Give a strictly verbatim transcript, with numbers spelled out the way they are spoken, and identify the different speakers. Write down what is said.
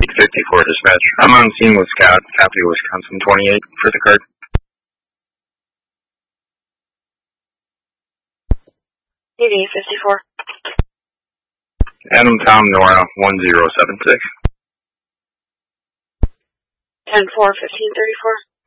Speaker 1: fifty-four dispatch. I'm on scene with Scott, copy Wisconsin twenty-eight for the card.
Speaker 2: eighty fifty-four.
Speaker 1: Adam Tom Nora one zero seven six.
Speaker 2: ten four fifteen thirty-four.